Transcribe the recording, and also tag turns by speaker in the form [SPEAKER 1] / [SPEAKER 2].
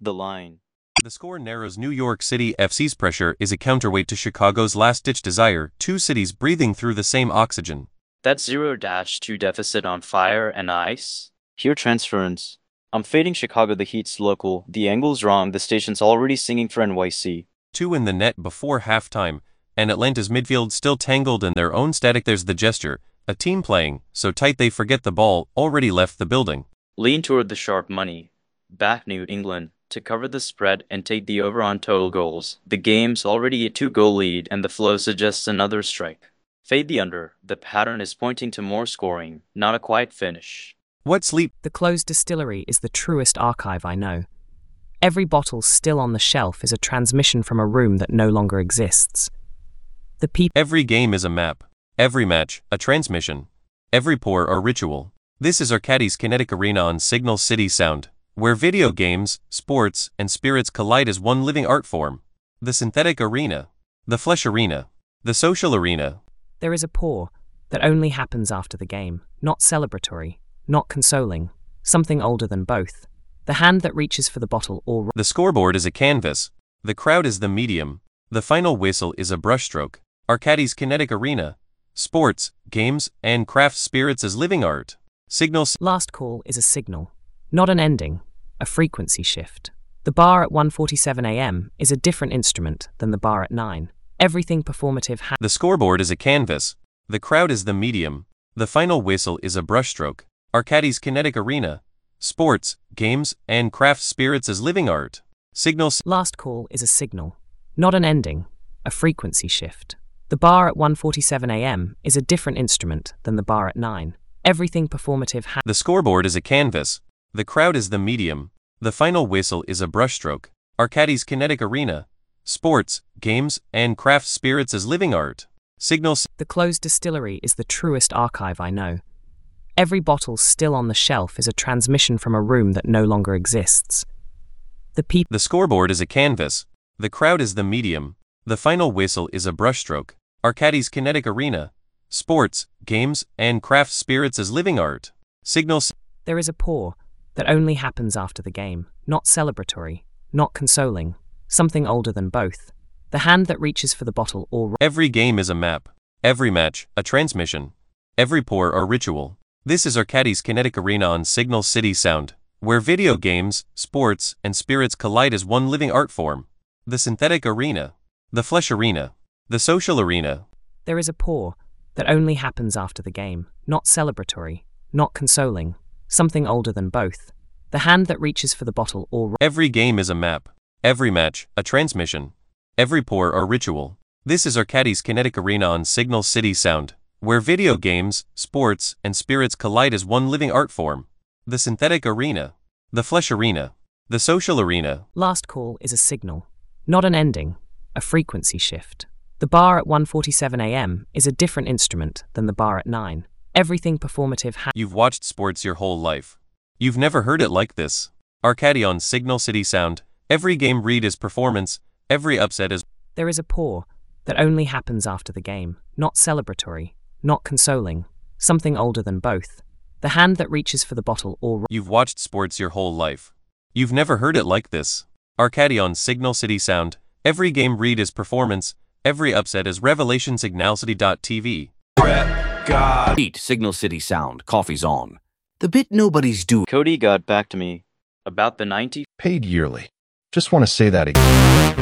[SPEAKER 1] The line.
[SPEAKER 2] The score narrows. New York City FC's pressure is a counterweight to Chicago's last-ditch desire, two cities breathing through the same oxygen.
[SPEAKER 1] That's 0-2 deficit on fire and ice. Here transference. I'm fading Chicago, the Heat's local. The angle's wrong, the station's already singing for NYC.
[SPEAKER 2] 2 in the net before halftime, and Atlanta's midfield still tangled in their own static. There's the gesture, a team playing so tight they forget the ball already left the building.
[SPEAKER 1] Lean toward the sharp money. Back New England to cover the spread and take the over on total goals. The game's already a 2-goal lead and the flow suggests another strike. Fade the under. The pattern is pointing to more scoring, not a quiet finish.
[SPEAKER 2] What sleep?
[SPEAKER 3] The closed distillery is the truest archive I know. Every bottle still on the shelf is a transmission from a room that no longer exists. The people.
[SPEAKER 2] Every game is a map. Every match, a transmission. Every pour, a ritual. This is Arcadis Kinetic Arena on Signal City Sound, where video games, sports, and spirits collide as one living art form. The synthetic arena. The flesh arena. The social arena.
[SPEAKER 3] There is a pour that only happens after the game, not celebratory, not consoling, something older than both. The hand that reaches for the bottle or...
[SPEAKER 2] The scoreboard is a canvas. The crowd is the medium. The final whistle is a brushstroke. Arcadis Kinetic Arena. Sports, games, and craft spirits as living art. Signals.
[SPEAKER 3] Last call is a signal, not an ending, a frequency shift. The bar at 1:47 a.m. is a different instrument than the bar at 9. Everything performative
[SPEAKER 2] The scoreboard is a canvas. The crowd is the medium. The final whistle is a brushstroke. Arcadis Kinetic Arena. Sports, games, and craft spirits as living art. Signals.
[SPEAKER 3] Last call is a signal, not an ending, a frequency shift. The bar at 1:47 a.m. is a different instrument than the bar at 9. Everything performative
[SPEAKER 2] The scoreboard is a canvas. The crowd is the medium. The final whistle is a brushstroke. Arcadis Kinetic Arena. Sports, games, and craft spirits as living art. Signals.
[SPEAKER 3] The closed distillery is the truest archive I know. Every bottle still on the shelf is a transmission from a room that no longer exists.
[SPEAKER 2] The scoreboard is a canvas. The crowd is the medium. The final whistle is a brushstroke. Arcadis Kinetic Arena. Sports, games, and craft spirits as living art. Signals.
[SPEAKER 3] There is a pour that only happens after the game, not celebratory, not consoling, something older than both. The hand that reaches for the bottle or...
[SPEAKER 2] Every game is a map. Every match, a transmission. Every pour, a ritual. This is Arcadis Kinetic Arena on Signal City Sound, where video games, sports, and spirits collide as one living art form. The synthetic arena. The flesh arena. The social arena.
[SPEAKER 3] There is a pour that only happens after the game, not celebratory, not consoling, something older than both. The hand that reaches for the bottle or...
[SPEAKER 2] Every game is a map. Every match, a transmission. Every pour, a ritual. This is Arcadis Kinetic Arena on Signal City Sound, where video games, sports, and spirits collide as one living art form. The synthetic arena. The flesh arena. The social arena.
[SPEAKER 3] Last call is a signal, not an ending, a frequency shift. The bar at 1:47 a.m. is a different instrument than the bar at 9. Everything performative
[SPEAKER 2] You've watched sports your whole life. You've never heard it like this. Arcadi on Signal City Sound. Every game read is performance. Every upset is...
[SPEAKER 3] There is a pour that only happens after the game, not celebratory, not consoling, something older than both. The hand that reaches for the bottle or...
[SPEAKER 2] You've watched sports your whole life. You've never heard it like this. Arcadi on Signal City Sound. Every game read is performance. Every upset is revelation. Signalcity.tv.
[SPEAKER 4] Eat Signal City Sound. Coffee's on. The bit nobody's doing.
[SPEAKER 1] Cody got back to me about the 90.
[SPEAKER 5] Paid yearly. Just want to say that again.